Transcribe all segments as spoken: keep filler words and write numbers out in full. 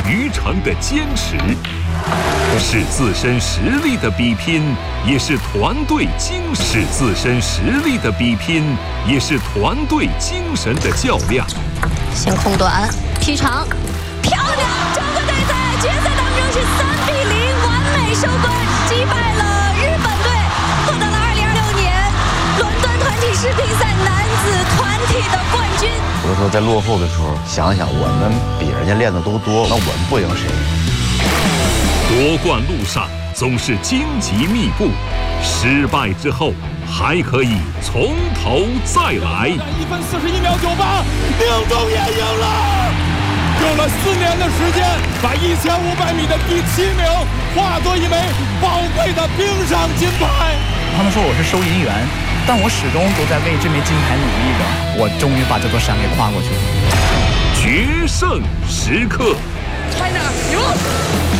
愚诚的坚持，是自身实力的比拼，也是团队精神；自身实力的比拼，也是团队精神的较量。 先空短，劈长，漂亮！中国队在决赛当中是三比零完美收官，击败了日本队，获得了二零二六年伦敦团体世乒赛男子团体的冠军。 有的时候在落后的时候，想想我们比人家练的都多，那我们不赢谁？ 夺冠路上总是荆棘密布，失败之后还可以从头再来。 一分四十一秒九八，宁中也赢了，用了四年的时间，把一千五百米的第七名化作一枚宝贵的冰上金牌。 他们说我是收银员，但我始终都在为这枚金牌努力着。我终于把这座山给跨过去了。 决胜时刻 China 赢。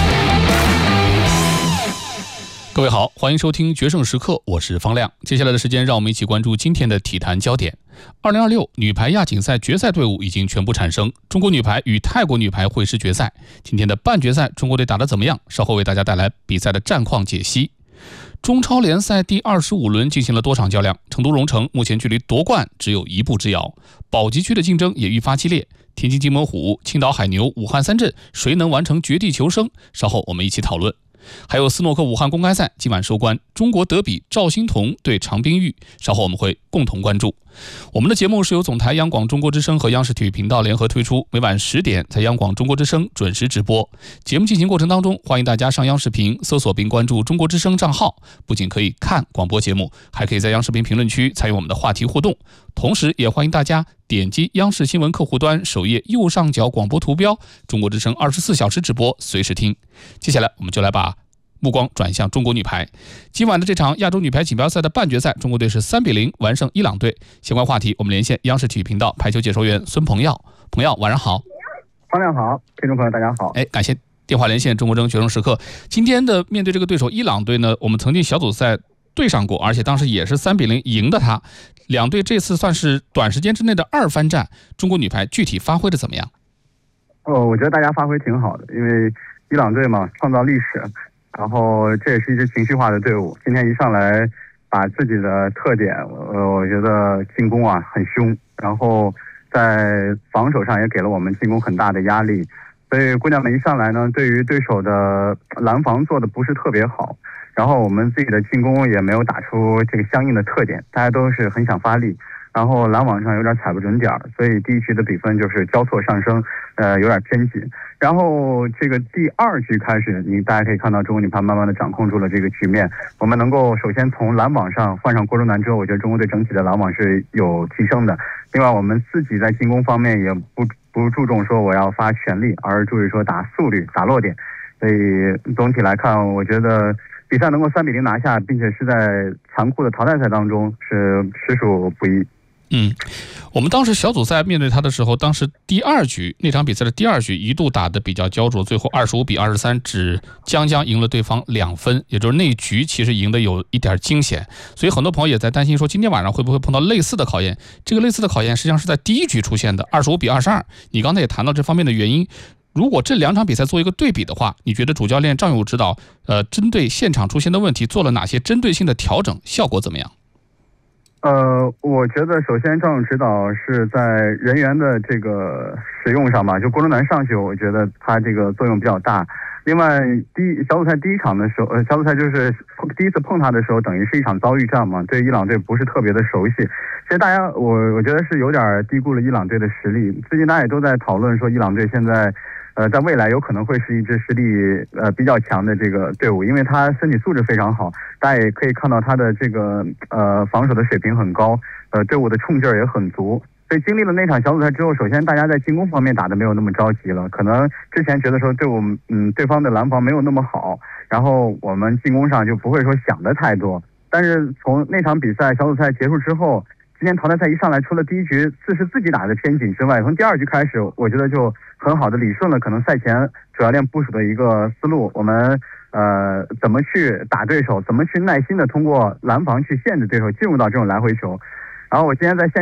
各位好，欢迎收听决胜时刻，我是方亮。接下来的时间，让我们一起关注今天的体坛焦点。二零二六女排亚锦赛决赛队伍已经全部产生，中国女排与泰国女排会师决赛。今天的半决赛，中国队打得怎么样？稍后为大家带来比赛的战况解析。中超联赛第二十五轮进行了多场较量，成都蓉城目前距离夺冠只有一步之遥，保级区的竞争也愈发激烈。天津津门虎、青岛海牛、武汉三镇，谁能完成绝地求生？稍后我们一起讨论。还有斯诺克武汉公开赛今晚收官，中国德比赵心童对常冰玉，稍后我们会共同关注。我们的节目是由总台央广中国之声和央视体育频道联合推出，每晚十点在央广中国之声准时直播。节目进行过程当中，欢迎大家上央视频搜索并关注中国之声账号，不仅可以看广播节目，还可以在央视频评论区参与我们的话题互动。同时也欢迎大家点击央视新闻客户端首页右上角广播图标，中国之声二十四小时直播，随时听。接下来我们就来把目光转向中国女排。今晚的这场亚洲女排锦标赛的半决赛，中国队是三比零完胜伊朗队。相关话题我们连线央视体育频道排球解说员孙鹏耀。鹏耀，晚上好。 方亮好，听众朋友大家好。 哎，感谢电话连线中国争决胜时刻。今天的面对这个对手伊朗队呢，我们曾经小组赛对上过，而且当时也是三比零赢的他。两队这次算是短时间之内的二番战，中国女排具体发挥的怎么样？ 哦，我觉得大家发挥挺好的，因为伊朗队嘛，创造历史，然后这也是一支情绪化的队伍。今天一上来把自己的特点，呃，我觉得进攻啊很凶，然后在防守上也给了我们进攻很大的压力。所以姑娘们一上来呢，对于对手的拦防做的不是特别好，然后我们自己的进攻也没有打出这个相应的特点，大家都是很想发力，然后拦网上有点踩不准点，所以第一局的比分就是交错上升，呃，有点偏激。然后这个第二局开始，你大家可以看到中国女排慢慢的掌控住了这个局面。我们能够首先从拦网上换上郭忠南之后，我觉得中国队整体的拦网是有提升的。另外，我们自己在进攻方面也不不注重说我要发全力，而注意说打速率、打落点。所以总体来看，我觉得比赛能够三比零拿下，并且是在残酷的淘汰赛当中是实属不易。 嗯，我们当时小组赛面对他的时候，当时第二局那场比赛的第二局一度打得比较焦灼，最后二十五比二十三，只将将赢了对方两分，也就是那一局其实赢得有一点惊险。所以很多朋友也在担心说，今天晚上会不会碰到类似的考验？这个类似的考验实际上是在第一局出现的，二十五比二十二。你刚才也谈到这方面的原因。如果这两场比赛做一个对比的话，你觉得主教练张勇指导，呃，针对现场出现的问题做了哪些针对性的调整，效果怎么样？ 呃，我觉得首先张勇指导是在人员的这个使用上吧，就郭忠南上去，我觉得他这个作用比较大。另外，第一小组赛第一场的时候，呃，小组赛就是第一次碰他的时候，等于是一场遭遇战嘛，对伊朗队不是特别的熟悉。其实大家，我我觉得是有点低估了伊朗队的实力。最近大家也都在讨论说，伊朗队现在，呃，在未来有可能会是一支实力呃比较强的这个队伍，因为他身体素质非常好，大家也可以看到他的这个呃防守的水平很高，呃，队伍的冲劲儿也很足。所以经历了那场小组赛之后，首先大家在进攻方面打得没有那么着急了，可能之前觉得说队伍嗯对方的拦防没有那么好，然后我们进攻上就不会说想的太多。但是从那场比赛小组赛结束之后，今天淘汰赛一上来，除了第一局自是自己打的偏紧之外，从第二局开始，我觉得就很好的理顺了可能赛前主教练部署的一个思路，我们呃怎么去打对手，怎么去耐心的通过拦防去限制对手进入到这种来回球。然后我今天在现